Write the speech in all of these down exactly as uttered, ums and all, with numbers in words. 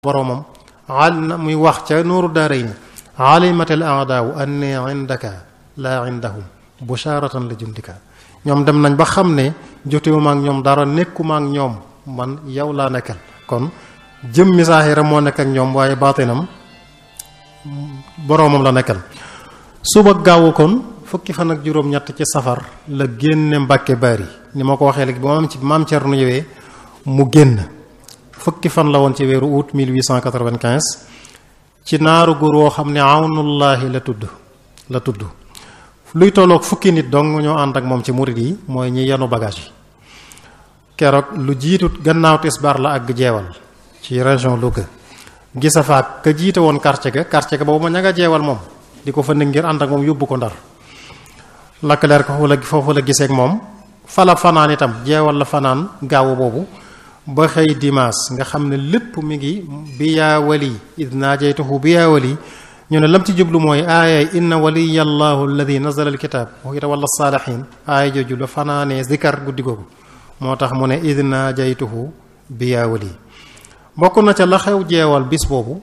boromam al na muy wax ca nuuru daarayni alimatil aadaawu anni indaka laa indahum busharatan la jundika ñoom dem nañ ba xam ne jotewuma ak ñoom dara nekkuma ak ñoom man yow laa nekkal kon jëmmi saahira moo nekk ak ñoom waaye baatinam boromam la nekkal. suba gaawu kon fukki fan ak juróom-ñett ci safar la génne Mbàkke Bari ni ma ko waxee léegi ba maam ci maam Cerno ñëwee mu génn fukki fan la woon ci weeru août mille huit cent quatre-vingt-quinze ci naaru góor woo xam ne awnullahi la tudd la tudd luy tolloog fukki nit dong ñoo ànd ak moom ci murid yi mooy ñi yanu bagage yi. keroog lu jiitu gannaaw tisbaar la àgg jeewal ci région Louga gisa faak ka jiite woon quartier ga quartier ga boobu ma ña nga jeewal moom di ko fa nekk ngir ànd ak moom yóbbu ko Ndar lakkaleer ko foofu la foofu la gisee ak moom fala fanaan itam jeewal la fanaan gaawu boobu ba xëy dimanche nga xam ne lépp mi ngi bi yaa wali id naajaytuhu bi yaa wali ñu ne lam ci jublu mooy aaya inna waliyallahu alladi nazala alkitab wa yatawalla saalihin aaya jooju la fanaanee zikar guddi googu moo tax mu ne id naajaytuhu bi yaa wali bokk na ca la xew jeewal bis boobu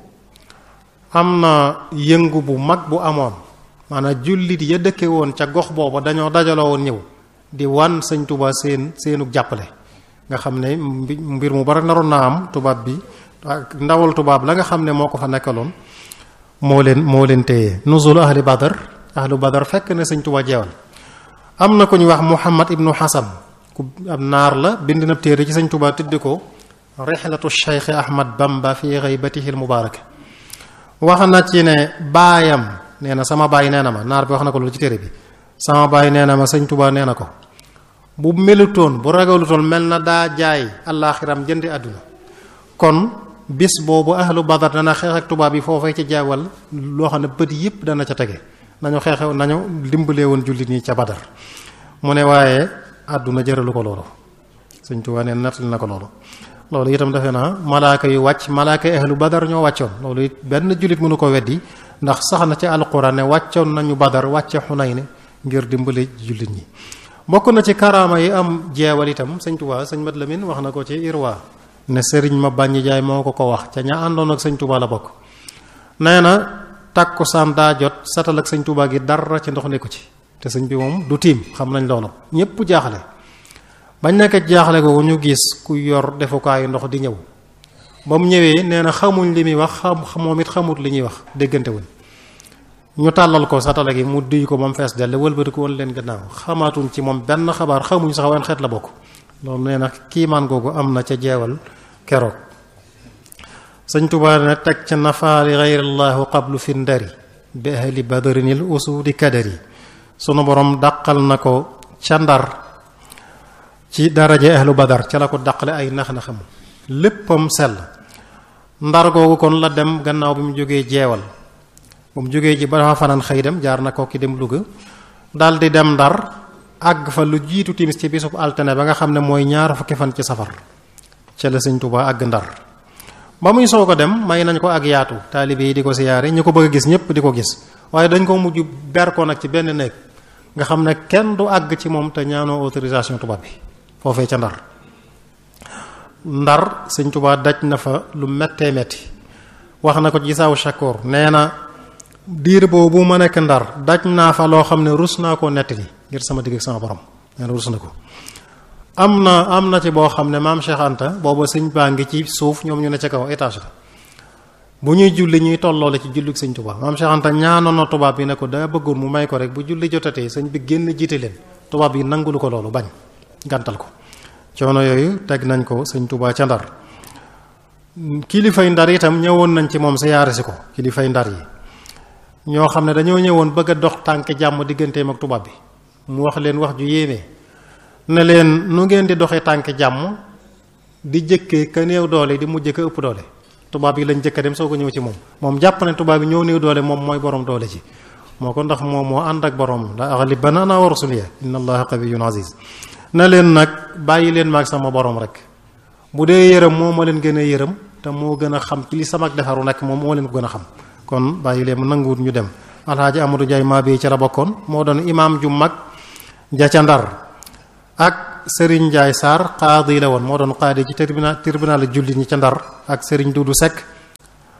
am na yëngu bu mag bu amoon maanaam jullit ya dëkke woon ca gox booba dañoo dajaloo woon ñëw di wan sëñ Tuubaa seen seenu jàppale nga xam ne mbir mu bari naroon naa am tubaab bi ndawal tubaab la nga xam ne moo ko fa nekkaloon moo leen moo leen téye nuzul ahli badar ahlu badar fekk na sëñ Tuubaa jeewal am na ku ñu wax Muhammad ibnu Hasan ku ab naar la bind na téere ci sëñ Tuubaa tudde ko rihlatu Cheikh Ahmad Bamba fi ghaybatihi al-mubarak wax na ci ne baayam nee na sama baay nee na ma naar bi wax na ko loolu ci téere bi sama baay nee na ma sëñ Tuubaa nee na ko bu melutoon bu ragalutoon mel na daa jaay allaaxiram jëndi àdduna kon bis boobu ahlu badar dana xeex ak tubaab yi foofee ci jaawal loo xam ne bët yëpp dana ca tege nañu xeexew nañu dimbalee woon jullit ñi ca badar mu ne waaye àdduna jëralu ko loolu sëñ Tuubaa nee nattali na ko loolu loolu itam defe naa malaaka yu wàcc malaaka ahlu badar ñoo wàccoon loolu it benn jullit mënu ko weddi ndax sax na ci alquran ne wàccoon nañu badar wàcce Xunayn ngir dimbale jullit ñi bokk na ci karaama yi am jeewal itam sëñ Tuubaa sëñ Mat Lamin wax na ko ci Irwa ne sëriñ ma bàññi jaay moo ko ko wax ca ña àndoon ak sëñ Tuubaa la bokk nee na tàkkusaan daa jot satal ak sëñ Tuubaa gi dara ci ndox nekku ci te sëñ bi moom du tiim xam nañ loolu ñépp jaaxle bañ nekk jaaxle ko ñu gis ku yor defukaayu ndox di ñëw ba mu ñëwee nee na xamuñ li muy wax xam moom it xamut li ñuy wax déggante wuñ ñu tàllal ko satala gi mu duy ko ba mu fees dell wëlbati ko woon leen gannaaw xamaatuñ ci moom benn xabaar xamuñ sax wen xeet la bokk loolu nee na kiimaan googu am na ca jeewal keroog sëñ Tuubaa ne teg ca nafaali gayrillaahu qablu fi ndari bi ahli badrinil usudi kadari sunu borom dàqal na ko ca Ndar ci daraje ahlu badar ca la ko dàqale ay nax na xam léppam sell Ndar googu kon la dem gannaaw bi mu jógee jeewal bu mu jógee ji ba dafa fanaan xëy dem jaar na ko ki dem Louga daal di dem Ndar àgg fa lu jiitu timis ci bisub altine ba nga xam ne mooy ñaar fukki fan ci safar ca la sëñ Tuubaa àgg Ndar ba muy soog a dem may nañ ko ak yaatu taalibe yi di ko siyaare ñu ko bëgg a gis ñëpp di ko gis waaye dañ ko mujj ber ko nag ci benn néeg nga xam ne kenn du àgg ci moom te ñaanoo autorisation tubaab bi foofee ca Ndar Ndar sëñ Tuubaa daj na fa lu méttee métti wax na ko ci Gisaawu Shakoor nee na diir boobu ma nekk Ndar daj naa fa loo xam ne rus naa koo nettali ngir sama digg ak sama borom nee na rus na ko am na am na ci boo xam ne maam Cheikh Anta booba sëñ baa ngi ci suuf ñoom ñu ne ca kaw étage la bu ñuy julli ñuy tolloole ci julli sëñ Tuubaa maam Cheikh Anta ñaanoon na tubaab bi ne ko daa bëggoon mu may ko rek bu julli jotatee sëñ bi génn jiite leen tubaab yi nangulu ko loolu bañ gàntal ko coono yooyu teg nañ ko sëñ Tuubaa ca Ndar kilifay Ndar itam ñëwoon nañ ci moom siyaare si ko kilifay Ndar yi ñoo xam ne dañoo ñëwoon bëgg a dox tànk jàmm digganteem ak tubaab bi mu wax leen wax ju yéeme ne leen nu ngeen di doxee tànk jàmm di jëkkee ka néew doole di mujj ka ëpp doole tubaab yi lañ jëkka dem soo ko ñëw ci moom moom jàpp ne tubaab yi ñëw néew doole moom mooy borom doole ci moo ko ndax moom moo ànd ak borom la aghlibanna ana wa rusuliya inna allaha qawiyyun aziz na leen nag bàyyi leen maag sama borom rek bu dee yërëm moo ma leen gën a yërëm te moo gën a xam ci li sama defaru nekk moom moo leen ko gën a xam kon bàyyi leen nanguwut ñu dem alxaaji Amadou Ndiaye maa bi ci la bokkoon moo doon imaam ju mag ja ca Ndar ak Serigne Ndiaye Sarr qaadi la woon moo doon qaadi ci tribunal tribunal jullit ñi ca Ndar ak Serigne Doudou Seck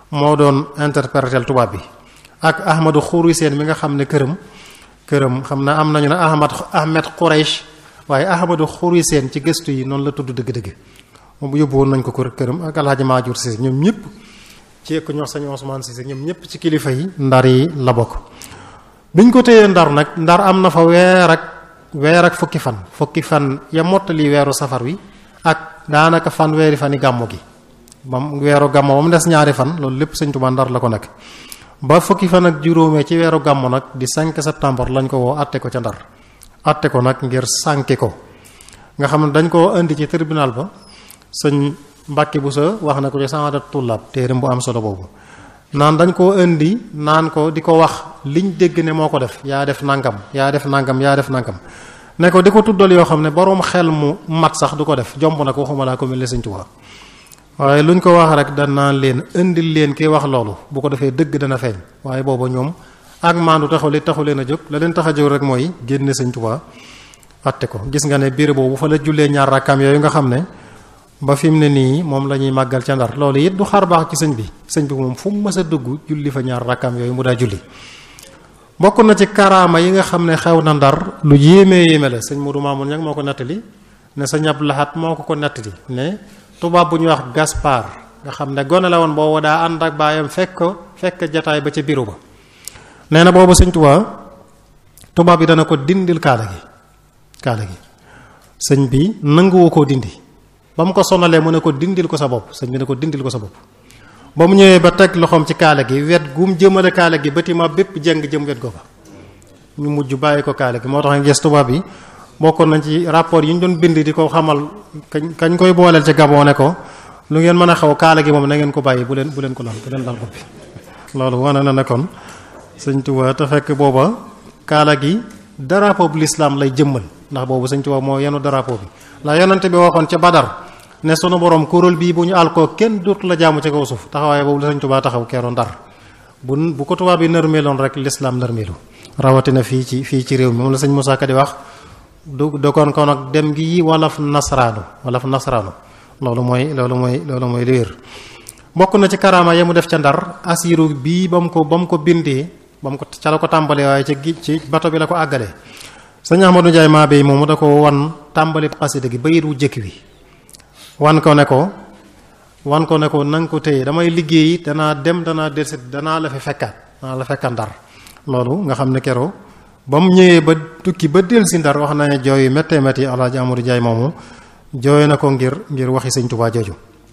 moo doon interpréter tubaab bi ak Ahmadu Xuri Seen mi nga xam ne këram këram xam na am nañu ne Ahmad Ahmed Quraysh waaye Ahmadu Xuri Seen ci gëstu yi noonu la tudd dëgg-dëgg moom yóbbu woon nañ ko ko këram ak Alhaji Maajur Cissé ñoom ñëpp ci ku ñox sañ Ousmane Cissé ñoom ñëpp ci kilifa yi ndar yi la bokk. biñ ko téyee ndar nag ndar am na fa weer ak weer ak fukki fan fukki fan ya mottali weeru safar wi ak daanaka fan weeri fan yi gàmmu gi moom weeru gàmmu ba mu des ñaari fan loolu lépp Sëñ Tuubaa ndar la ko nekk ba fukki fan ak juróomee ci weeru gàmmu nag di cinq septembre lañ ko woo atte ko ca ndar atte ko nag ngir sànki ko nga xam ne dañ koo indi ci tribunal ba sëñ Mbàkke Buso wax na ko ci Saadat Tullaab téere bu am solo boobu naan dañ koo indi naan ko di ko wax liñ dégg ne moo ko def yaa def nangam yaa def nangam yaa def nangam ne ko di ko tuddal yoo xam ne boroom xel mu mat sax du ko def jomb na ko waxuma laa ko mel ne Sëñ Tuubaa waaye luñ ko wax rek dan naan leen indil leen kii wax loolu bu ko defee dëgg dana feeñ waaye booba ñoom ak maandu taxu li taxu leen a jóg la leen tax a jóg rek mooy génne Sëñ Tuubaa atte ko gis nga ne biir boobu fa la jullee ñaar rakkaam yooyu nga xam ne ba fi mu ne nii moom la ñuy màggal ca ndar loolu it du xar baax ci sëñ bi sëñ bi moom fu mu mës a dugg julli fa ñaar rakkaam yooyu mu daa julli bokk na ci karaama yi nga xam ne xew na ndar lu yéeme yéeme la sëñ Modou Mamoun ñag moo ko nettali ne sëñ Abdou Lahat moo ko ko nettali ne tubaab bu ñuy wax Gaspard nga xam ne gone la woon boobu daa ànd ak baayam fekk ko fekk jataay ba ca bureau ba nee na boobu sëñ Tuubaa tubaab bi dana ko dindil kaala gi kaala gi sëñ bi nanguwu koo dindi ba mu ko sonalee mu ne ko dindil ko sa bopp sëñ bi ne ko dindil ko sa bopp ba mu ñëwee ba teg loxoom ci kaala gi wet gum jëmale kaala gi bâtiment bépp jeng jëm wet go fa ñu mujj bàyyi ko kaala gi moo tax nga gis tubaab bi bokkoon nañ ci rapport yi ñu doon bind di ko xamal kañ kañ koy booleel ci Gabon ne ko lu ngeen mën a xaw kaala gi moom na ngeen ko bàyyi bu leen bu leen ko lal bu leen lal bopp bi loolu wane na ne kon sëñ Tuubaa te fekk booba kaala gi drapeau bu l'islam lay jëmmal ndax boobu sëñ Tuubaa moo yenu drapeau bi la yonante bi waxoon ca Badar ne sunu borom kuréel bii bu ñu alkoo kenn dootu la jaamu ci kaw suuf taxawaay boobu la sëñ Tuubaa taxaw keroon ndar bu bu ko tubaab bi nërmeeloon rek l'islam nërmeelu rawatina fii ci fii ci réew mi moom la sëñ Moussa Ka di wax du dokoon ko nag dem gi walaf nasraanu walaf nasraanu loolu mooy loolu mooy loolu mooy li wér bokk na ci karaama ya mu def ca ndar asiru bii ba mu ko ba mu ko bindee ba mu ko ca la ko tàmbalee waaye ca gi ci bato bi la ko àggalee sëñ Ahmadou Ndiaye maa bay moomu da ko wan tàmbali xasida gi bayit wu jëkk wi wan ko ne ko wan ko ne ko na nga ko téye damay liggéeyi danaa dem danaa dellusi danaa la fi fekkaat danaa la fekkaat ndar loolu nga xam ne keroo ba mu ñëwee ba tukki ba dellusi ndar wax na ne jooy yu méttee métti Alaaji Amadou Ndiaye moomu jooy na ko ngir ngir waxi sëñ Tuubaa jooju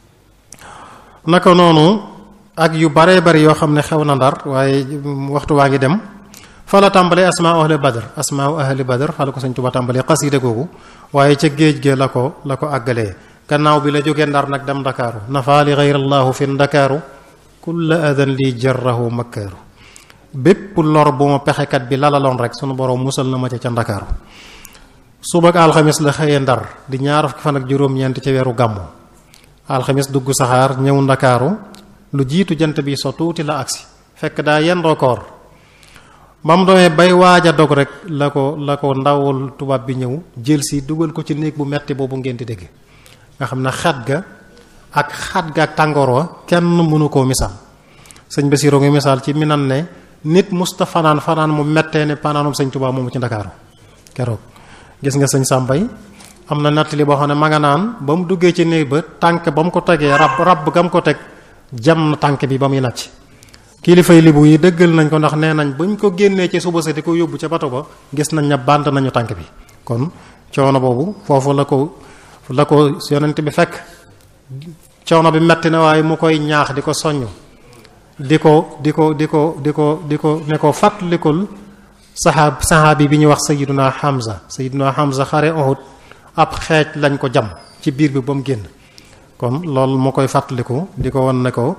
naka noonu ak yu baree bari yoo xam ne xew na ndar waaye waxtu waa ngi dem fa la tàmbalee asmaa ahli badr asmaa ahli badr fa la ko sëñ Tuubaa tàmbalee xasiida googu waaye ca géej ge la ko la ko àggalee gannaaw bi la jógee ndar nag dem ndakaaru nafaali gayrallahu fi ndakaaru kulla adan li jarrahu makkaaru bépp lor bu ma pexekat bi lalaloon rek sunu borom musal na ma ca ca ndakaaru suba ak alxamis la xëyee ndar di ñaar fukki fan ak juróom-ñeent ca weeru gàmmu alxamis dugg saxaar ñëw ndakaaru lu jiitu jant bi so tuuti la agsi fekk daa yendoo koor ba mu doomee bay waaj a dog rek la ko la ko ndawul tubaab bi ñëw jël si dugal ko ci néeg bu metti boobu ngeen di dégg nga xam ne xat ga ak xat ga ak tàngoor wa kenn mënu koo misaal sëñ Basiru ngi misaal ci mi nan ne nit musta fanaan fanaan mu mettee ne panaanum sëñ Tuubaa moomu ci ndakaaru keroog gis nga sëñ Sàmbay am na nattali boo xam ne ma nga naan ba mu duggee ci néeg ba tànk ba mu ko tegee rab rab gam ko teg jam na tànk bi ba muy nàcc kilifay libu yi dëggal nañ ko ndax nee nañ bañ ko génnee ci suba sa di ko yóbbu ca bato ba gis nañ ne bànd nañu tànk bi kon coono boobu foofu la ko la ko yonent bi fekk coono bi metti na waaye mu koy ñaax di ko soññ di ko di ko di ko di ko di ko ne ko fàttalikul saxaab saxaabi bi ñuy wax Sayyiduna Hamza Sayyiduna Hamza xare Uhud ab xeej lañ ko jam ci biir bi ba mu génn kon loolu moo koy fàttaliku di ko wan ne ko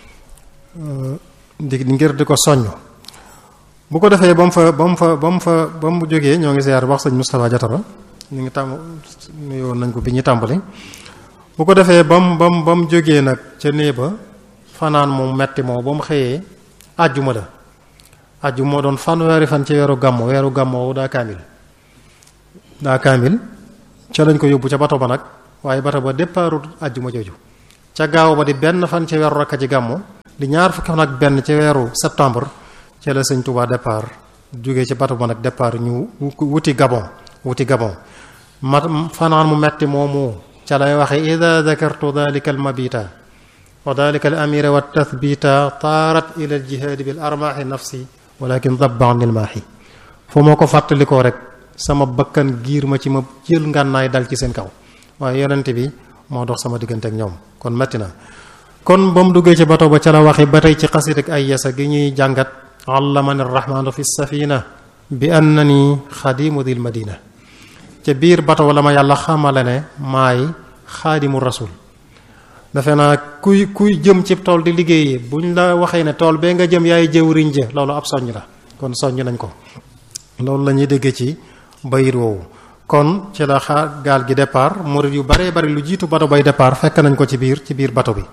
di ngir di ko soññ bu ko defee ba mu fa ba mu fa ba mu fa ba mu jógee ñoo ngi ziar wax sëñ Moustapha Diatara ñu ngi tàmm nuyoo nañ ko bi ñu tàmbali bu ko defee ba mu ba mu ba mu jógee nag ca néeg ba fanaan moom metti moo ba mu xëyee àjjuma la àjjuma moo doon fanweeri fan ci weeru gàmmu weeru gàmmu woowu daa kaamil daa kaamil ca lañ ko yóbbu ca bato ba nag waaye bato ba départu àjjuma jooju ca gaaw ba di benn fan ci weeru rakka ci gàmmu li ñaar fukki fan ak benn ci weeru septembre ci la sëñ Touba départ jógee ci bato ba nag départ ñu wuti Gabon wuti Gabon ma fanaan mu metti moomu ca lay waxe ida dakartu dalika al mabita wa dalika al amira wa tathbita taarat ila al jihaadi bil armaahi nafsi walakin dabba an il maahi fu ma ko fàttalikoo rek sama bakkan giir ma ci ma jël ngànnaay dal ci seen kaw waaye yonente bi moo dox sama diggante ak ñoom kon metti na kon ba mu duggee ci bato ba ca la waxe ba tey ci xasit ak ay yasa gi ñuy jàngat allamani rahmaanu fi safina bi annani xadimu dil madina ca biir bato la ma yàlla xamale ne maay xaadimu rasul defe naa kuy kuy jëm ci tool di liggéeyee buñ la waxee ne tool bee nga jëm yaay jëwriñ ja loolu ab soññ la kon soññ nañ ko loolu la ñuy déggee ci bayit woowu kon ci la xaar gaal gi départ murid yu baree bari lu jiitu bato bay départ fekk nañ ko ci biir ci biir bato bi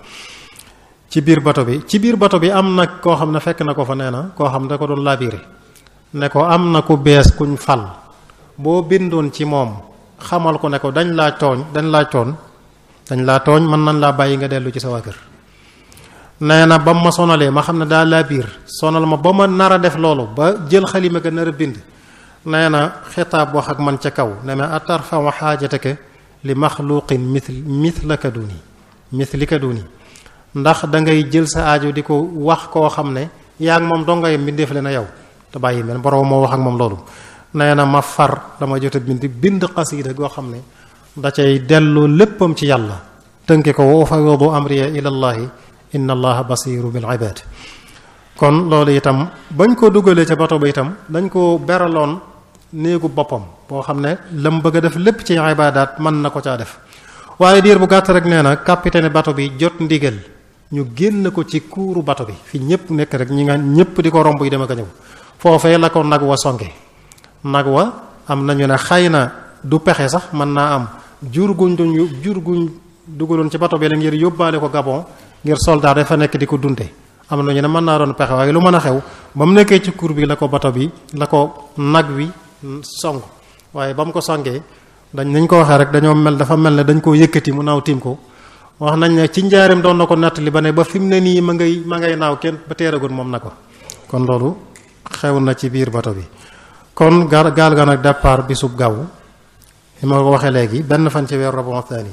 ci biir bato bi ci biir bato bi am na koo xam ne fekk na ko fa nee na koo xam ne da ko doon laabiire ne ko am na ku bees kuñ fal boo bindoon ci moom xamal ko ne ko dañ laa tooñ dañ laa tooñ dañ laa tooñ mën nañ laa bàyyi nga dellu ci sa waa kër nee na ba ma sonalee ma xam ne daa laa biir sonal ma ba ma nar a def loolu ba jël xalima ga nar a bind nee na xitaab wax ak man ca kaw ne ma atarfa'u xaajataka li maxluqin mithl mithlaka duni mithlika duni ndax da ngay jël sa aajo di ko wax koo xam ne yaa ngi moom dongay mbindeef le na yow te bàyyi mel borom moo wax ak moom loolu nee na ma far dama jot a bind bind xasiida goo xam ne da cay delloo léppam ci yàlla tënke ko wa fawwidu amriya ila llahi inna allaha basiru bil ibad kon loolu itam bañ ko dugalee ca bato ba itam dañ ko beraloon néegu boppam boo xam ne lam bëgg a def lépp ci ibaadaat mën na ko caa def waaye diir bu gàtt rek nee na capitaine bato bi jot ndigal ñu génn ko ci kuuru bato bi fi ñëpp nekk rek ñi nga ñëpp di ko romb yi dem ak a ñëw foofee la ko nag wa songe nag wa am nañu ne xëy na du pexe sax mën naa am jur guñ doon jur guñ dugaloon ci bato bi la ngir yóbbaale ko Gabon ngir soldat dafa nekk di ko dunte am nañu ne mën naa doon pexe waaye lu mën a xew ba mu nekkee ci kuur bi la ko bato bi la ko nag wi song waaye ba mu ko songee dañ nañ ko waxee rek dañoo mel dafa mel ne dañ koo yëkkati mu naaw tiim ko wax nañ ne ci njaareem doon na ko nettali ba ne ba fi mu ne nii ma ngay ma ngay naaw kenn ba teeragut moom na ko kon loolu xew na ci biir bato bi kon gaal gaal ga nag départ bi sub gaaw li ma ko waxee léegi benn fan ci weeru Rabiul Thani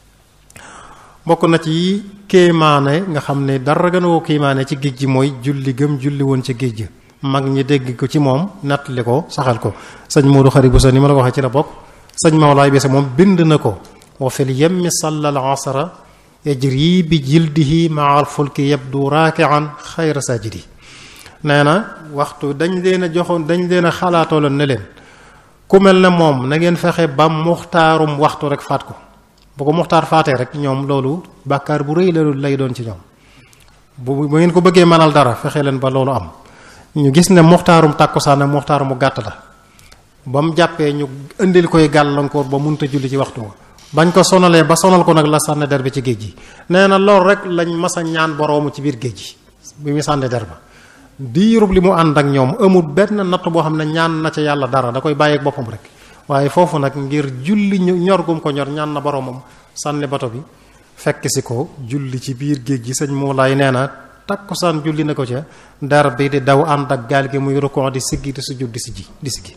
bokk na ci kéemaane nga xam ne dara gën a woo kéemaane ci géej gi mooy julli gëm julli woon ci géej gi mag ñi dégg ko ci moom nettali ko saxal ko sëñ Modou Khari Bousso ni ma la ko waxee ci la bokk sëñ Mawlaay Bise moom bind na ko wa fil yemmi sallal asra yajri bi jildihi maa al fulki yabdu raakian xayra sajidi nee na waxtu dañ leen a joxoon dañ leen a xalaatooloon ne leen ku mel ne moom na ngeen fexe ba muxtaarum waxtu rek faat ko bu ko muxtaar faatee rek ñoom loolu bàkkaar bu rëy la lay doon ci ñoom bu bu ngeen ko bëggee mënal dara fexe leen ba loolu am ñu gis ne muxtaarum tàkkusaan ak muxtaar mu gàtt la ba mu jàppee ñu indil koy gàllankoor ba munta julli ci waxtu wa bañ ko sonalee ba sonal ko nag la sànni der bi ci géej gi nee na loolu rek lañ masa ñaan boroomu ci biir géej gi bi mu sànni der ba diirub li mu ànd ak ñoom amul benn natt boo xam ne ñaan na ca yàlla dara da koy bàyyeeg boppam rek waaye foofu nag ngir julli ñor gum ko ñor ñaan na boroomam sànni bato bi fekk si ko julli ci biir géej gi sëñ Moulay nee na takkusaan julli na ko ca der bi di daw ànd ak gaal gi muy rukon di siggi di sujud di siggi di siggi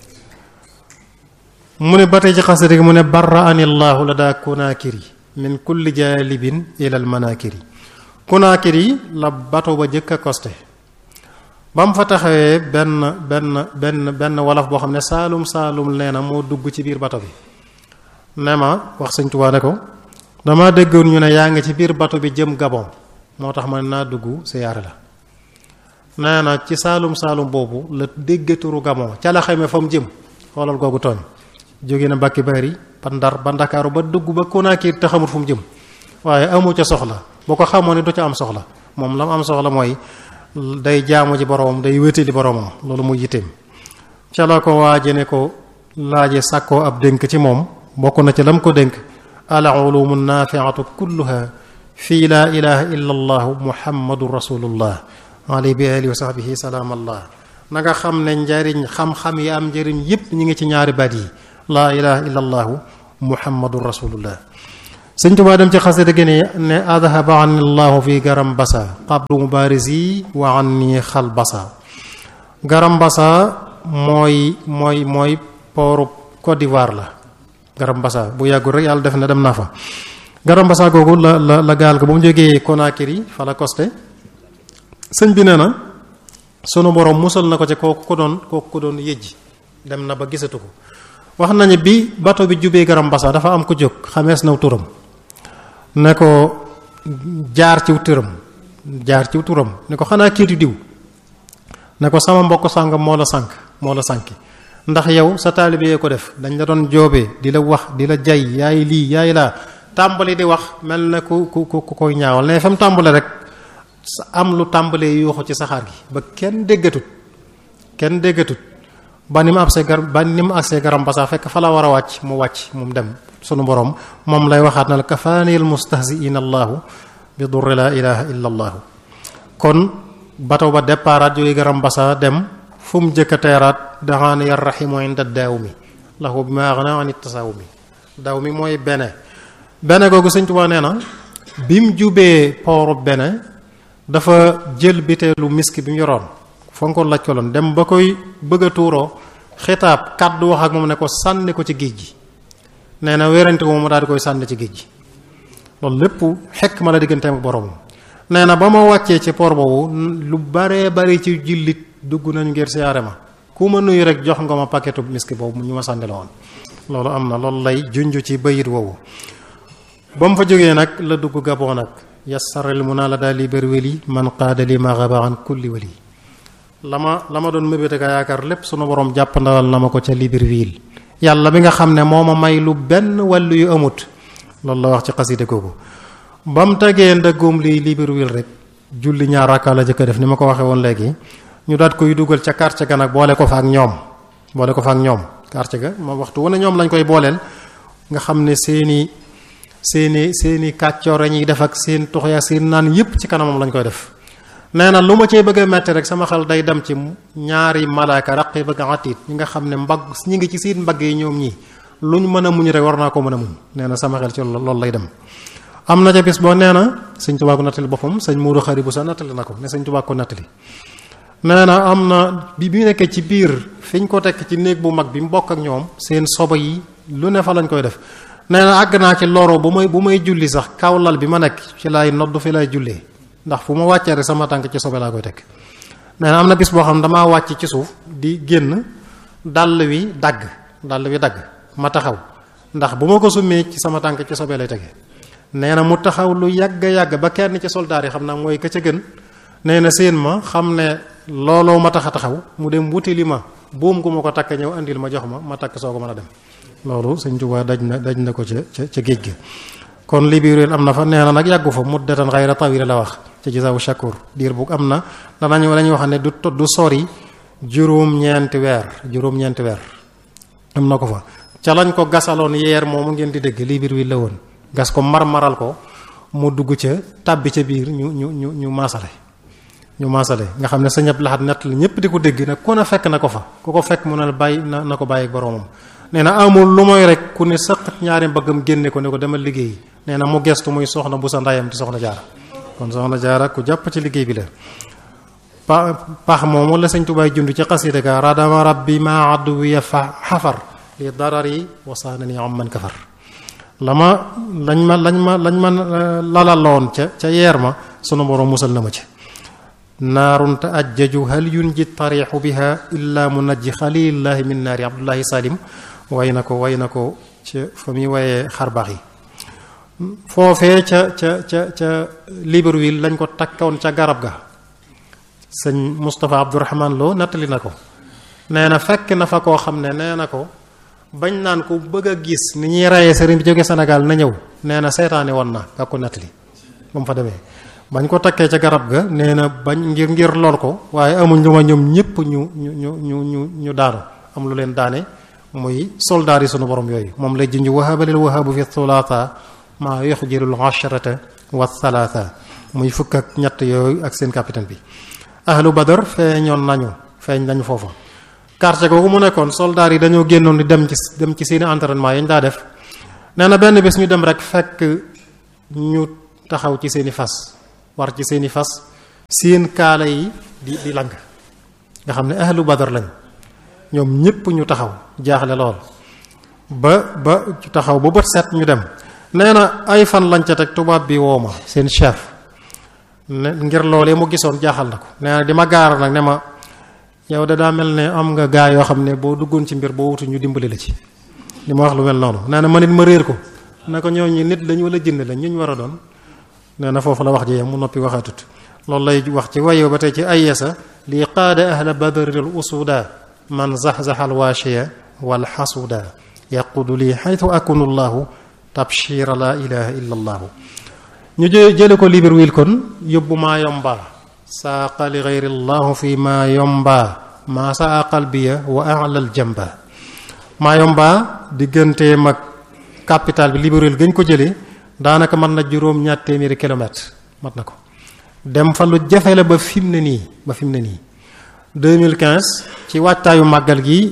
mu ne ba tey ci xasida gi mu ne barra anillahu la daa kunaakiri min kulli jaalibin ilal manaakiri kunaakiri la bato ba jëkk a costé ba mu fa taxawee benn benn benn benn wolof boo xam ne saalum saalum nee na moo dugg ci biir bato bi ne ma wax sëñ Tuubaa ne ko dama déggoon ñu ne yaa ngi ci biir bato bi jëm Gabon moo tax ma ne naa dugg siyaare la nee na ci saalum saalum boobu la dégg turu Gabon ca la xamee fa mu jëm xoolal googu tooñ jóge na Mbàkke Bari ba Ndar ba Ndakaaru ba dugg ba Konaakiri te xamul fu mu jëm waaye amu ca soxla boo ko xamoon ne du ca am soxla moom la mu am soxla mooy day jaamu ci boromam day wéetali boromam loolu muy yitteem ca la ko waaje ne ko laaje sàkkoo ab dénk ci moom bokk na ci lam ko dénk al ulumu naafiatu kulluha fii laa ilaha illa allahu muhammadu rasulullah alayhi bi alihi wa sahbihi salaam allah na nga xam ne njariñ xam-xam yi am njariñ yépp ñi ngi ci ñaari baat yi laa ilaha illa allahu muhammadu rasulullah sëñ Tuubaa dem ci xasida gi ne adhaba anni llahu fi garam basa qablu mubarisi wa anni xal basa. garam basa mooy mooy mooy pooru Côte d'Ivoire la. garam basa bu yàggul rek yàlla def na dem naa fa. garam basa googu la la la gaal ga ba mu jógee Conakry fa la costé sëñ bi nee na sunu borom musal na ko ci kooku ko doon kooku ko doon yëjji dem na ba gisatu ko. wax nañu bi bato bi jubee garam basa dafa am ko jóg xamees naw turam ne ko jaar ciw turam jaar ciw turam ne ko xanaa kiitu diw ne ko sama mbokk sàngam moo la sànk moo la sànki ndax yow sa taalibe yee ko def dañ la doon joobee di la wax di la jay yaay lii yaay laa tàmbali di wax mel na ku ku ku koy ñaawal ne fa mu tàmbale rek am lu tàmbalee yuuxu ci saxaar gi ba kenn déggatut kenn déggatut ba ni mu agsee gar ba ni mu agsee garam basa fekk fa la war a wàcc mu wàcc mu dem sunu borom moom lay waxaat na la kafaaniyal mustahziina allahu bi durri laa ilaha illa allahu. kon bato ba départ jóge garam basa dem fu mu jëkk a teeraat daxaana yar rahimu inda daaw mi lahu bi ma agna an tasaaw mi daaw mi mooy bene bene googu sëñ Tuubaa nee na bi mu jubee pooru bene dafa jël biteelu miski bi mu yoroon fonkoon laj ko loon dem ba koy bëgg a tuuroo xitaab kàddu wax ak moom ne ko sànni ko ci géej gi nee na wérante ko moom daal di koy sànni ci géej gi loolu lépp xekk ma la digganteem ak borom nee na ba ma wàccee ci port boobu lu baree bari ci jullit dugg nañu ngir siyaare ma ku ma nuyu rek jox nga ma paquetu miski boobu ñu ma sànni la woon loolu am na loolu lay junj ci bayit woowu. ba mu fa jógee nag la dugg Gabon nag yassaril mu naa la daal li bëri weli man qaada li ma xaba an kulli wali la ma la ma doon mébéte ka yaakaar lépp sunu borom jàppandalal na ma ko ca Libreville yàlla bi nga xam ne moo ma may lu benn wàllu yu amut loolu la wax ci xaside googu. ba mu tegee ndëggoom lii Libreville rek julli ñaar rakka la jëkk def ni ma ko waxee woon léegi ñu daat koy dugal ca quartier ga nag boole ko fa ak ñoom boole ko fa ak ñoom quartier ga ma waxtu wu ne ñoom lañ koy booleel nga xam ne seeni seeni seeni kàccoor ñuy def ak seen tuxya seen naan yépp ci kanamam lañ koy def. nee na lu ma cee bëgg a metti rek sama xel day dem ci ñaari malaaka raqib ak atiid ñi nga xam ne mbagg ñi ngi ci seen mbagg yi ñoom ñii luñ mën a muñ rek war naa ko mën a muñ nee na sama xel ci loolu lay dem. am na ca bis boo nee na sëñ Tuubaa ko nattali boppam sëñ Muudu Xari bu sa nattali na ko ne sëñ Tuubaa ko nattali nee na am na bi bi nekkee ci biir fi ñu ko tekk ci néeg bu mag bi mu bokk ak ñoom seen soba yi lu ne fa lañ koy def. nee na àgg naa ci loro bu may bu may julli sax kaw lal bi ma nekk ci laay noddu fi lay jullee ndax fu ma wàccee rek sama tànk ci sobe laa koy teg. nee na am na bis boo xam ne damaa wàcc ci suuf di génn dàll wi dagg dàll wi dagg ma taxaw ndax bu ma ko summee ci sama tànk ci sobe lay tege. nee na mu taxaw lu yàgg yàgg ba kenn ci soldaar yi xam naa mooy ka ca gën nee na seen ma xam ne looloo ma tax a taxaw mu dem wuti li ma buum gu ma ko takk ñëw andil ma jox ma ma takk soo ko mën a dem. loolu sëñ Tuubaa daj na daj na ko ca ca ca géej gi kon Libreville am na fa nee na nag yàggu fa muddatan xayra tawila la wax ca Jazaawu Shakur diir bu am na danañu lañuy wax ne du du sori juróom-ñeenti weer juróom-ñeenti weer am na ko fa ca lañ ko gasaloon yeer moomu ngeen di dégg Libreville la woon gas ko marmaral ko mu dugg ca tàbbi ca biir ñu ñu ñu ñu maasale ñu maasale nga xam ne sa ñëpp laxat nett la ñëpp di ko dégg nag ku ne fekk na ko fa ku ko fekk mu ne bàyyi na na ko bàyyi boroomam nee na amul lu mooy rek ku ne sëq ñaari mbaggam génne ko ne ko demal liggéey nee na mu gestu muy soxna bu sa ndayam di soxna jaara kon soxna jaara ku jàpp ci liggéey bi la pa pax moomu la sëñ Tuubaa jund ci xasida ga radama rabbi ma addu wiya fa xafar li darari wasaanani am man kafar la ma lañ ma lañ ma lañ ma lalaloon ca ca yeer ma sunu borom musal na ma ci naarun ta ajjaju hal yunji tarixu biha illa munajji xalillahi min naari abdullahi salim way na ko way na ko ca fa muy wayee xarbaax yi foofee ca ca ca ca Libreville lañ ko takkoon ca garab ga sëñ Moustapha Abdourahman Lo nattali na ko nee na fekk na fa koo xam ne nee na ko bañ naan ko bëgg a gis ni ñuy rayee sëriñ bi jóge Sénégal na ñëw nee na seetaani woon na nga ko nattali ba mu fa demee bañ ko takkee ca garab ga nee na bañ ngir ngir lor ko waaye amuñ lu ma ñoom ñëpp ñu ñu ñu ñu ñu ñu daanu am lu leen daane muy soldaar yi sunu borom yooyu moom lay junj wahabalil wahabu fi thulaatha maa yuxjirul asharata wa thalaatha muy fukk ak ñett yooyu ak seen capitaine bi. ahlu badar feeñoon nañu feeñ nañu foofa quartier googu mu nekkoon soldaar yi dañoo génnoon di dem ci dem ci seeni entraînement yañ daa def nee na benn bés ñu dem rek fekk ñu taxaw ci seeni fas war ci seeni fas seen kaala yi di di lang nga xam ne ahlu badar lañ ñoom ñépp ñu taxaw jaaxle lool ba ba taxaw ba bët set ñu dem nee na ay fan lañ ca teg tubaab bi woo ma seen chef ne ngir loolee mu gisoon jaaxal na ko nee na di ma gaara nag ne ma yow da daa mel ne am nga gaa yoo xam ne boo duggoon ci mbir boo wutu ñu dimbali la ci li ma wax lu mel noonu nee na ma nit ma réer ko ne ko ñooñu nit lañ wala jënd lañ ñu ñu war a doon nee na foofu la wax ji yam mu noppi waxaatut loolu lay wax ci wayo ba tey ci ayesa li qaada ahla badril usuda man zaxzaxa alwaashiya wal xasuda yaqudu lii xaytu akunu llahu tabshira la ilaha illa allahu ñu jële ko Libreville kon yóbbu maa yomba saaqa li gayri llahu fi maa yomba maa saa qalbiya wa alal jamba maa yomba digganteem ak capital bi Libreville gañ ko jëlee daanaka mën na juróom ñaar téeméeri kilomètre mat na ko dem fa lu jafe la ba fi mu ne nii ba fi mu ne nii deux mille quinze ci waajtaayu màggal gi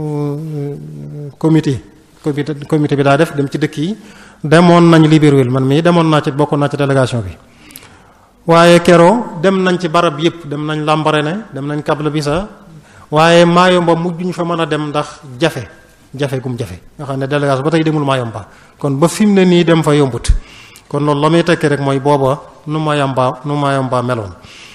comité comité comité bi daa def dem ci dëkk yi demoon nañ Libreville man mii demoon naa ci bokkoon naa ci délégation bi waaye keroo dem nañ ci barab yëpp dem nañ Lambaréné dem nañ Kabla-Bisa waaye Mayomba mujjuñ fa mën a dem ndax jafe jafe gum jafe nga xam ne délégation ba tey demul Mayomba kon ba fi mu ne nii dem fa yombut kon loolu la muy tekki rek mooy booba nu Mayomba nu Mayomba meloon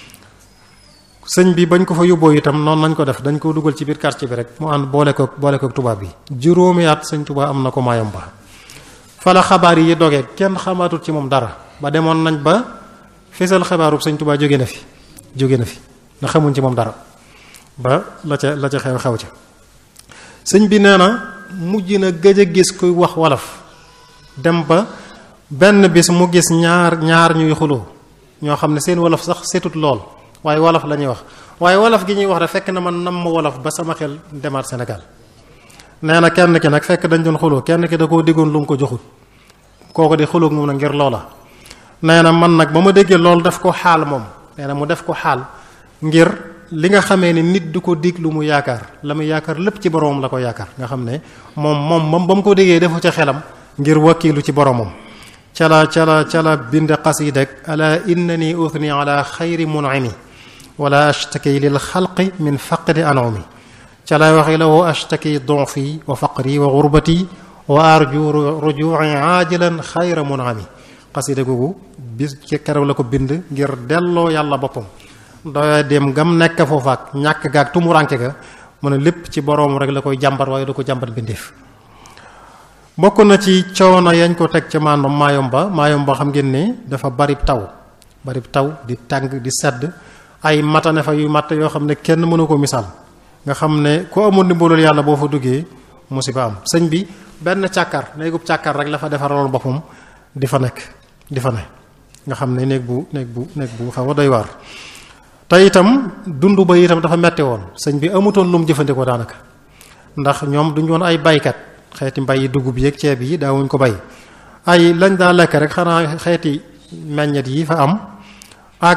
sëñ bi bañ ko fa yóbboo itam noonu nañ ko def dañ ko dugal ci biir quartier bi rek mu ànd boole ko boole ko tubaab bi juróomi at sëñ Tuubaa am na ko Mayomba fa la xabaar yi dogee kenn xamaatut ci moom dara ba demoon nañ ba fesal xabaarub sëñ Tuubaa jóge na fi jóge na fi na xamuñ ci moom dara ba la ca la ca xew xew ca sëñ bi nee na mujj na gëj a gis kuy wax wolof dem ba benn bis mu gis ñaar ñaar ñuy xuloo ñoo xam ne seen wolof sax setut lool waaye wolof la ñuy wax waaye wolof gi ñuy wax rek fekk na man nam ma wolof ba sama xel demaat Sénégal nee na kenn ki nag fekk dañ doon xuloo kenn ki da koo diggoon lu mu ko joxut kooku di xuloo moom nag ngir loola nee na man nag ba ma déggee loolu def ko xaal moom nee na mu def ko xaal ngir li nga xamee ne nit du ko dig lu mu yaakaar la mu yaakaar lépp ci boromam la ko yaakaar nga xam ne moom moom moom ba mu ko déggee defu ca xelam ngir wakiilu ci boromam cala cala cala bind xasidak ala innani uthni ala xayri mun'imi wala ashtaki lil xalqi min faqdi an'umi cala waxi lahu ashtaki du'fi wa faqri wa gurbati wa arju ruju'i ajilan xayra mun'imi xasida googu bis ci keroog la ko bind ngir delloo yàlla boppam doya dem gam nekk foofaak ñàkk gaak tumuranke ga mu ne lépp ci boroom rek la koy jàmbat waaye du ko jàmbat bindeef bokk na ci coono yañ ko teg ca maanaam Mayomba Mayomba xam ngeen ne dafa bari taw bari taw di tàng di sedd ay matane fa yu matt yoo xam ne kenn mënu ko misaal nga xam ne ku amul ndimbalul yàlla boo fa duggee musiba am sëñ bi benn càkkar néegub càkkar rek la fa defaraloon boppam di fa nekk di fa ne nga xam ne néeg bu néeg bu néeg bu xaw a doy waar te itam dund ba itam dafa metti woon sëñ bi amutoon lu mu jëfandikoo daanaka ndax ñoom duñ woon ay baykat xeeti mbay yi dugub yi ak ceeb yi daawuñ ko bay ay lañ daa lekk rek xanaa xeeti meññet yi fa am ak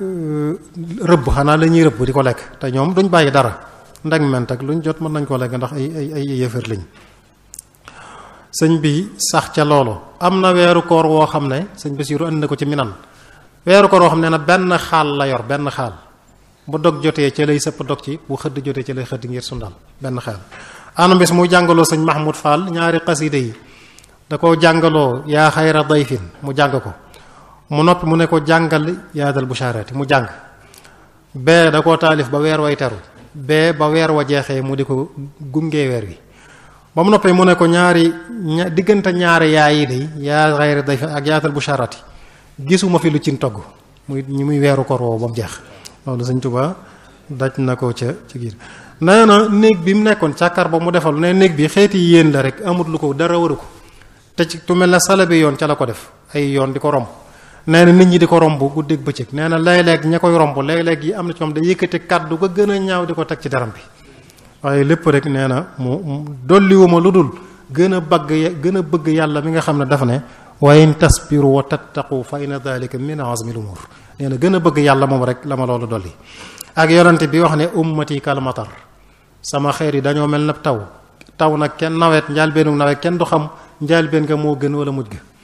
rëbb xanaa la ñuy rëbb di ko lekk te ñoom duñ bàyyi dara ndeg ment ak luñ jot mën nañ ko lekk ndax ay ay ay yëfër lañ sëñ bi sax ca loolu am na weeru koor woo xam ne sëñ Basiiru andi na ko ci minan weeru koor woo xam ne na benn xaal la yor benn xaal bu dog jotee ca lay sëpp dog ci bu xëdd jotee ca lay xëdd ngir sundal benn xaal anam bis muy jàngaloo sëñ Mahmoud Fall ñaari xasida yi da ko jàngaloo yaa xayra dayfin mu jàng ko mu noppi mu ne ko jàngal yaadal bushaarati mu jàng bee da koo taalif ba weer way teru bee ba weer wa jeexee mu di ko gungee weer wi ba mu noppee mu ne ko ñaari diggante ñaari yaa yi de yaa xayra dayfin ak yaadal bushaarati gisuma fi lu cin togg muy ñu muy weeru koor woowu ba mu jeex loolu sëñ Tuubaa daj na ko ca ci giir nee na néeg bi mu nekkoon càkkar ba mu defal ne néeg bi xeeti yéen la rek amut lu ko dara waru ko te ci tu mel ne sala bi yoon ca la ko def ay yoon di ko romb nee na nit ñi di ko romb guddeeg bëccëg nee na léeg-léeg ña koy romb léeg-léeg yi am na ci moom da yëkkati kàddu ga gën a ñaaw di ko teg ci daram bi waaye lépp rek nee na mu dolliwuma lu dul gën a bëgg gën a bëgg yàlla mi nga xam ne dafa ne wa in tasbiru wa tattaqu fa inna dhalika min azmil umur nee na gën a bëgg yàlla moom rek la ma loolu dolli ak yonante bi wax ne ummati kal matar sama xeer yi dañoo mel na taw taw nag kenn nawet njaalbeenu nawet kenn du xam njaalbeen nga moo gën wala mujj ga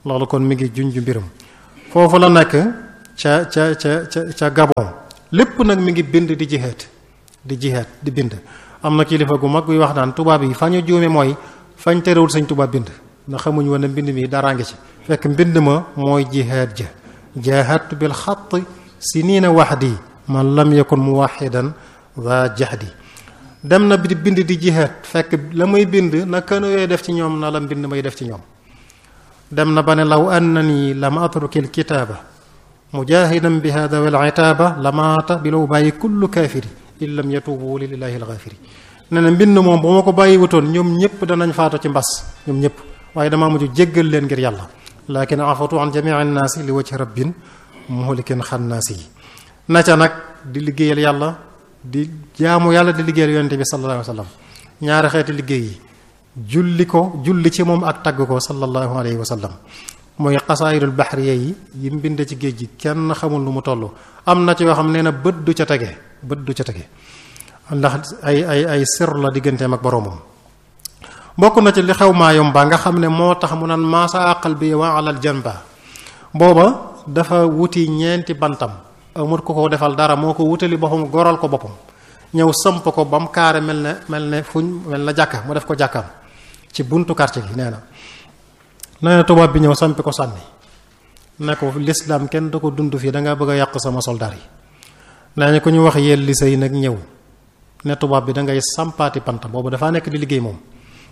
loolu kon mi ngi junj mbirum foofu la nekk ca ca ca ca ca Gabon lépp nag mi ngi bind di jihaad di jihaad di bind am na kilifa gu mag guy wax naan tubaab yi fa ñu juume mooy fañ terewul sëñ tubaab bind ndax xamuñ woon ne mbind mi daraa ngi ci fekk mbind ma mooy jihaad ja jahadtu bil xatti siniina waxdi man lam yakun muwaxidan za jahdi dem na di bind di jihaad fekk la may bind na kanu yooyu def ci ñoom na la mbind may def ci ñoom dem na ba ne law annani lam atruki l kitaaba mujahidan bi hada wal itaaba lamaata bi law bàyyi kullu kaafiri in lam yatubu lillahi alxaafiri ne na mbind moom bu ma ko bàyyi wutoon ñoom ñëpp danañ faatu ci mbas ñoom ñëpp waaye damaa mujj jéggal leen ngir yàlla lakin afatu an jamii annaasi li wajhi rabbin muhlikin xannaasi yi na ca nag di liggéeyal yàlla di jaamu yàlla di liggéeyal yonente bi sallallahu alayhi wa sallam ñaari xeeti liggéey yi julli ko julli ci moom ak tagg ko sallallahu alayhi wa sallam mooy xasaayidul baxriya yi yi mbind ci géej gi kenn xamul lu mu toll am na ci yoo xam nee na bët du ca tege bët du ca tege ndax ay ay ay sir la digganteem ak boroomam bokk na ci li xew Mayumba nga xam ne moo tax mu naan maasa qalbi wa alal janba booba dafa wuti ñeenti bantam amut ko ko defal dara moo ko wutali boppam goral ko boppam ñëw samp ko ba mu kaare mel ne mel ne fuñ mel na jàkka mu def ko jàkkaam ci buntu quartier gi nee na nee na tubaab bi ñëw sampi ko sànni ne ko lislaam kenn da ko dund fii dangaa bëgg a yàq sama soldaar yi nee na ku ñu wax yel li say nag ñëw ne tubaab bi da ngay sampaati pant boobu dafaa nekk di liggéey moom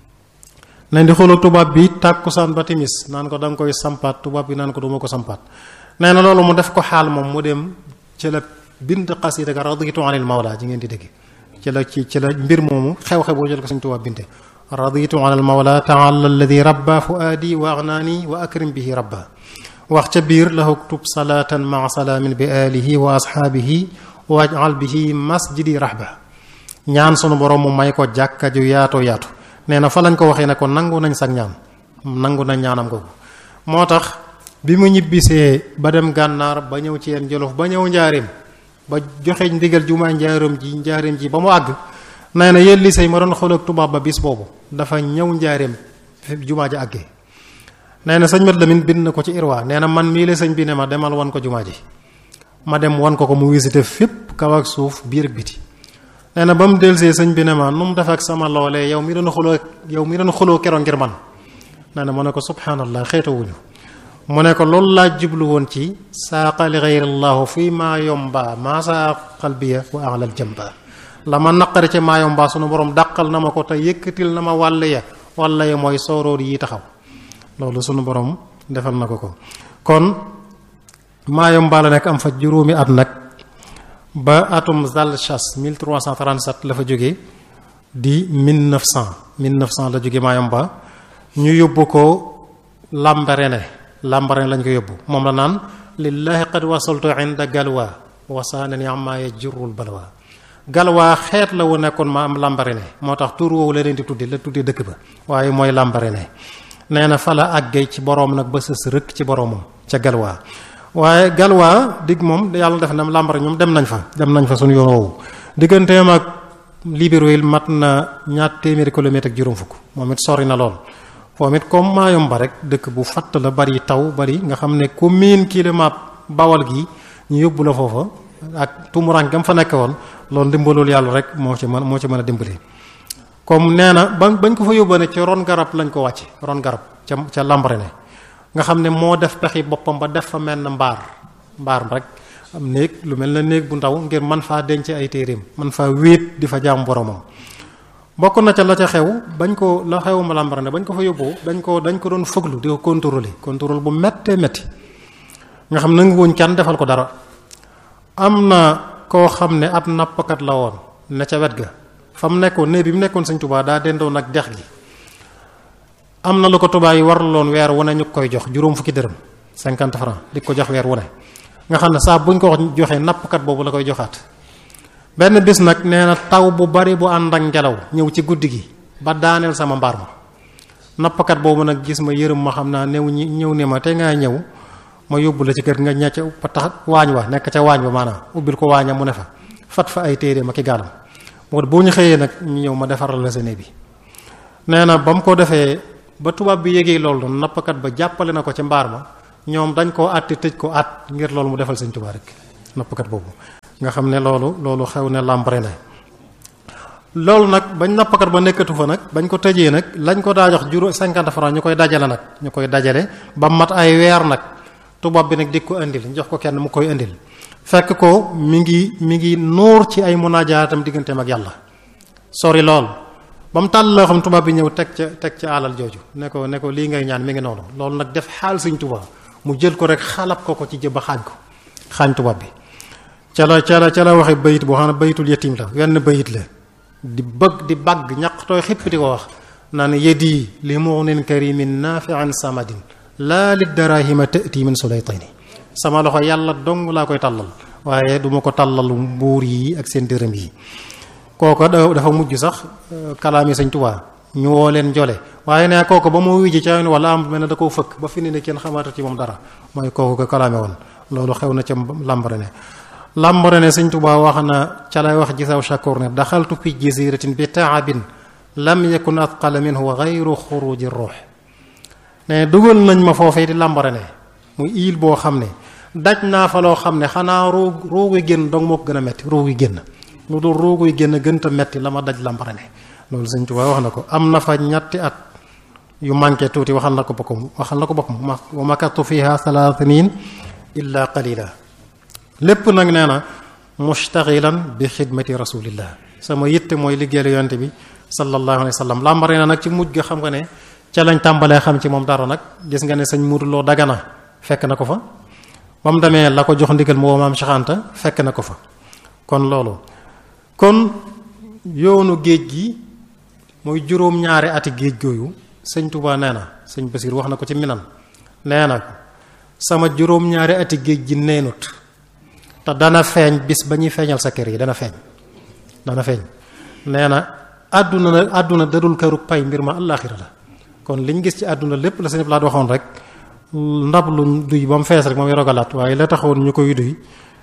nañ di xoolal tubaab bi tàkkusaan ba timis naan ko da nga koy sampaat tubaab bi naan ko duma ko sampaat nee na loolu mu def ko xaal moom mu dem ci la bind xasida ga raditu anil mawla ji ngeen di dégg ci la ci ci la mbir moomu xew-xew boo jël ko suñ tubaab binte raditu anil mawla taala alladi rabba fuaadi wa agnaani wa akrim bihi rabba wax ca biir la uktub salatan maa salaamin bi alihi wa ashaabihi wajal bihi masjidi rahba ñaan sunu borom mu may ko jàkka ju yaatoo yaatu nee na fa lañ ko waxee ne ko nangu nañ sag ñaan nangu nañ ñaanam googu moo tax bi mu ñibbisee ba dem gànnaar ba ñëw ci yeen jolof ba ñëw njaareem ba joxe ndigal jumaa njaareem ji njaareem ji ba mu àgg nee na yéen lisey ma doon xool ak tubaab ba bis boobu dafa ñëw njaareem jumaa ji àggee nee na sëñ Mat Lamin bind na ko ci irwa nee na man mii la sëñ bi ne ma demal wan ko jumaa ji ma dem wan ko ko mu visité fépp kaw ak suuf biir ak biti nee na ba mu delsee sëñ bi ne ma nu mu def ak sama loolee yow mi doon xuloo yow mi doon xuloo keroog ngir man nee na mu ne ko subhanallah xeetawuñu mu ne ko loolu laa jublu woon ci saaqa li gayrillahu fii maa yomba maa saa qalbiya wa alal jamba la ma naqari ca maa yomba sunu borom dàqal na ma ko te yëkkatil na ma wàll ya wàll ya mooy sooroor yi taxaw loolu sunu borom defal na ko ko kon maa yomba la nekk am fa juróomi at nag ba atum Zalchas mille trois cent trente-sept la fa jógee di mille neuf cent mille neuf cent la jógee Mayumba ñu yóbbu ko Lambaréné Lambaréné lañ ko yóbbu moom la naan lillahi qad wasaltu inda galwa wasaanani amma yajurul balwa galwa xeet la wu nekkoon ma am Lambaréné moo tax tur woowu la leen di tudde la tuddee dëkk ba waaye mooy Lambaréné nee na fa la àggee ci boroom nag ba sës rëkk ci boroomam ca galwa waaye galwaa dig moom yàlla def na làmbar ñoom dem nañ fa dem nañ fa suñu yoon woowu digganteem ak Libreville mat na ñaar téeméeri kilomètre ak juróom fukk moom it sori na lool moom it comme Mayumba rek dëkk bu fatt la bari taw bari nga xam ne ku miin climat bawal gi ñu yóbbu la foofa ak tumuraan gam fa nekk woon loolu ndimbalul yàlla rek moo ci mën moo ci mën a dimbali comme nee na ba bañ ko fa yóbbu ne ci ron garab lañ ko wàcce ron garab ca ca Lambaréné nga xam ne moo def pexi boppam ba def fa mel na mbaar mbaar rek am néeg lu mel na néeg bu ndaw ngir man faa denc ay téeréem man faa wéet di fa jaam boromam bokk na ca la ca xew bañ ko la xew ma Lambaréné bañ ko fa yóbboo dañ ko dañ ko doon fëglu di ko contrôler contrôle bu méttee métti nga xam nangu wuñ kenn defal ko dara am na koo xam ne ab nappkat la woon ne ca wet ga fa mu nekkoon néeg bi mu nekkoon Sëñ Tuubaa daa dendoon ak dex gi am na lu ko tubaab yi waraloon weer wu ne ñu koy jox juróom fukki dërëm cinquante francs di ko jox weer wu ne nga xam ne saa buñ ko joxee nappkat boobu la koy joxaat benn bis nag nee na taw bu bari bu ànd ak ngelaw ñëw ci guddi gi ba daaneel sama mbaar ma nappkat boobu nag gis ma yërëm ma xam naa new ñi ñëw ne ma te ngaa ñëw ma yóbbu la ci kër nga ñecc ba tax waañ wa nekk ca waañ ba maanaam ubbil ko waaña mu ne fa fat fa ay téere ma ki gaalam moo boo ñu xëyee nag ñu ñëw ma defaral la sa néeg bi nee na ba mu ko defee ba tubaab bi yégee loolu doon nappkat ba jàppale na ko ca mbaar ma ñoom dañ koo àtte tëj ko at ngir loolu mu defal Sëñ Tuubaa rek nappkat boobu nga xam ne loolu loolu xew ne Lambaréné loolu nag bañ nappkat ba nekkatu fa nag bañ ko tëjee nag lañ ko daa jox juróom cinquante francs ñu koy dajale nag ñu koy dajale ba mat ay weer nag tubaab bi nag di ko indil jox ko kenn mu koy indil fekk ko mi ngi mi ngi nuur ci ay munajaatam digganteem ak yàlla sori lool ba mu tàll loo xam tubaab bi ñëw teg ca teg ca alal jooju ne ko ne ko lii ngay ñaan mi ngi noonu loolu nag def xaal Sëñ Tuubaa mu jël ko rek xalab ko ko ci jëba xaañ ko xaañ tubaab bi ca la ca la ca la waxe bayit boo xam ne bayitul yatim la wenn bayit la di bëgg di bagg ñaq tooy xipp di ko wax naan yedi li mu'nin karimin nafi'an samadin laa li darahima ta'ti min sulaytayni sama loxo yàlla dong laa koy tàllal waaye du ma ko tàllal mbuur yi ak seen dërëm yi kooko dafa mujj sax kalaami Sëñ Tuubaa ñu woo leen jole waaye ne kooko ba mu wiji ca wala am mel ne da koo fëkk ba fi ne ne kenn xamaata ci moom dara mooy kooku ko kalaame woon loolu xew na ca Lambaréné Lambaréné Sëñ Tuubaa wax na ca lay wax Gisaw Shakur ne daxaltu fi jaziratin bi taabin lam yakun athqala minhu ghayru xuruji ruux ne dugal nañ ma foofee di Lambaréné muy île boo xam ne daj naa fa loo xam ne xanaa roog rooguy génn dong moo ko gën a metti rooguy génn lu dul rooguy génn gënta metti la ma daj Lambaréné loolu Sëñ Tuubaa wax na ko am na fa ñetti at yu manqué tuuti waxal na ko boppam waxal na ko boppam wa makatu fiha thalathin illa qalila lépp nag nee na mushtaxilan bi xidmati rasulillah sama yitte mooy liggéeyal yonte bi sallallahu alayhi wa sallam Lambaréné nag ci mujj ga xam nga ne ca lañ tàmbalee xam ci moom dara nag gis nga ne Sëñ Muudu Lo Dagana fekk na ko fa ba mu demee la ko jox ndigal mu woo Maam Cheikh Anta fekk na ko fa kon loolu kon yoonu géej gi muy juróom-ñaari ati géej gooyu Sëñ Tuubaa nee na Sëñ Basiir wax na ko ci Minan nee na sama juróom-ñaari ati géej gi neenut te dana feeñ bis ba ñuy feeñal sa kër yi dana feeñ dana feeñ nee na àdduna na àdduna dadul këru pay mbir ma àllaaxira la kon liñ gis ci àdduna lépp la Sëñ Blaat waxoon rek ndab lu duy ba mu fees rek moom i rogalaat waaye la taxawoon ñu koy duy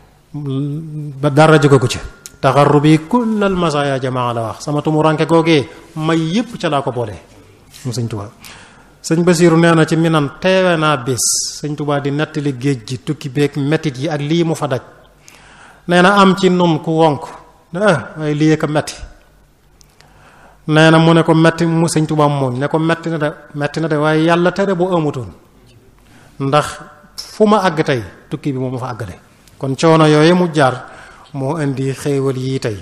ba dara jóge ko ci taxarrubi kullal masaaya jamaa la wax sama tumuranke googee may yépp ca laa ko boolee mu Sëñ Tuubaa Sëñ Basiiru nee na ci Minan teewe naa bés Sëñ Tuubaa di nettali géej gi tukki beeg mettit yi ak lii mu fa daj nee na am ci nun ku wonk ne ah waaye lii ko metti nee na mu ne ko metti mu Sëñ Tuubaa mooñ ne ko metti na de metti na de waaye yàlla tere bu amutoon ndax fu ma àgg tey tukki bi moo ma fa àggale kon coono yooyu mu jaar moo indi xéewal yii tey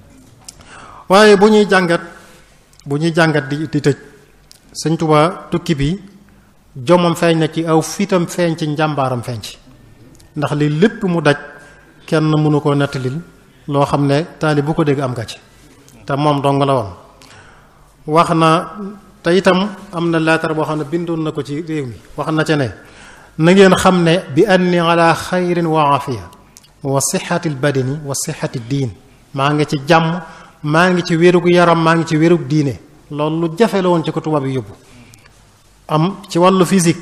waaye bu ñuy jàngat bu ñuy jàngat di di tëj Sëñ Tuubaa tukki bi jomam feeñ na ci aw fitam feeñ ci njàmbaaram feeñ ci ndax li lépp mu daj kenn mënu koo nettalil loo xam ne taali bu ko dégg am nga ci te moom dong la woon wax na te itam am na leetar boo xam ne bindoon na ko ci réew mi wax na ca ne na ngeen xam ne bi anni ala xayrin wa afiya wa sixati l badani wa sixati diin maa ngi ci jàmm maa ngi ci wérug yaram maa ngi ci wérug diine loolu lu jafe la woon ci ko tubaab yi yóbbu am ci wàllu physique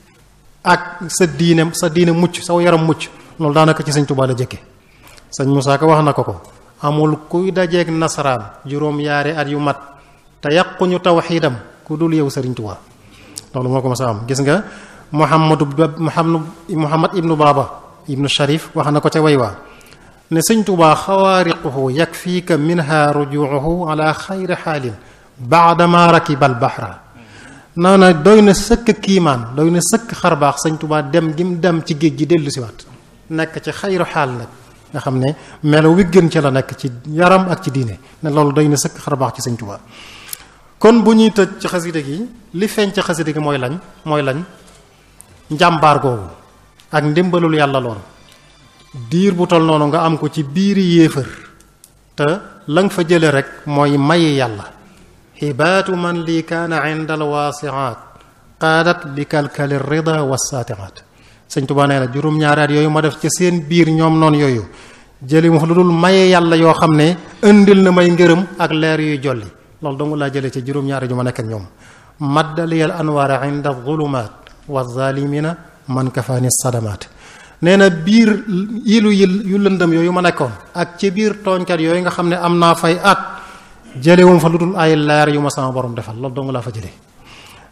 ak sa diine sa diine mucc saw yaram mucc loolu daanaka ci Sëñ Tuubaa la jëkke Sëñ Musaa Ka wax na ko ko amul kuy dajeeg nasaraan juróom yaari at yu mat te yàquñu tawxiidam ku dul yow Sëriñ Tuubaa loolu moo ko ma sa am gis nga Muhammadu Muhammad Muhammad ibnu Baaba ibnu Sharif wax na ko ca way waa ne Sëñ Tuubaa xawaariquhu yakfiika minha rujuuhu ala xayri xaalin baadama rakiba al bahra naa na doy na sëkk kiimaan doy na sëkk xarbaax Sëñ Tuubaa dem gi mu dem ci géej gi dellu si waat nekk ci xayru xaal nag nga xam ne melo wi gën ci la nekk ci yaram ak ci diine ne loolu doy na sëkk xarbaax ci Sëñ Tuubaa kon bu ñuy tëj ci xasida gi li feeñ ci xasida gi mooy lañ mooy lañ njàmbaar googu ak ndimbalul yàlla lool diir bu tol noonu nga am ko ci biiri yéefër te la nga fa jële rek mooy mayi yàlla xibaatu man lii kaana inda alwaasiaat qaadat li kalkali rida wasaatiaat Sëñ Tuubaa nee na juróom-ñaari at yooyu ma def ci seen biir ñoom noonu yooyu jëli ma fa lu dul maye yàlla yoo xam ne indil na may ngërëm ak leer yuy jolli loolu dong laa jëlee ci juróom-ñaari ju ma nekk ak ñoom maddaliyal anwaara inda zulumaat wa zalimina man kafaani sadamaat nee na biir ilu yu lëndëm yooyu ma nekkoon ak ci biir tooñkat yooyu nga xam ne am naa fay at jëlewum fa lu dul ay leer yu ma sama borom defal loolu dong laa fa jëlee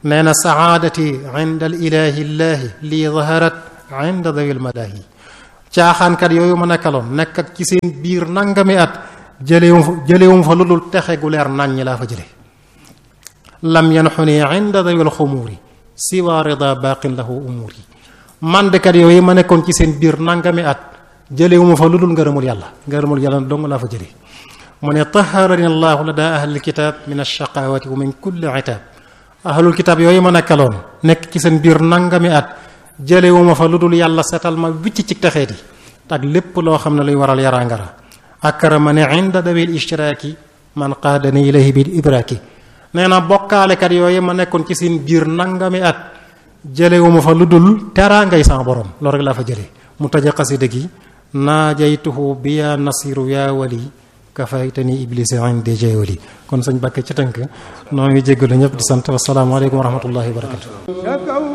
nee na saadati inda al ilahi llahi lii zaharat inda dawil malahi caaxaankat yooyu ma nekkaloon nekk ak ci seen biir nangami at jëlewum fa jëlewum fa lu dul texe gu leer nañ ñi laa fa jële lam yanxuni inda dawil xumuuri siwa rida baqin lahu umuuri mandekat yooyu ma nekkoon ci seen biir nangami at jëlewuma fa lu dul ngërëmul yàlla ngërëmul yàlla dong laa fa jële mu ne taharani allahu la daa ahlil kitab min alshaqawati wa min kulli itab ahlul kitab yooyu ma nekkaloon nekk ci seen biir nangami at jëlewuma fa lu dul yàlla setal ma wicc ci texeeti ak lépp loo xam ne luy waral yaraangara akramani inda dawil ishtiraaki man qaadani ilayhi bil ibraki nee na bokkaalekat yooyu ma nekkoon ci seen biir nangami at jëlewuma fa lu dul teraangay sama borom loolu rek laa fa jële mu taja xasida gi naajaytuhu bi yaa nasiru yaa wali kafaytani iblis indi jawli kon sëñ Bakke ci tënk noo ngi jéggalu ñëpp di sant wassalaamu aleykum wa rahmatullahi wa barakatu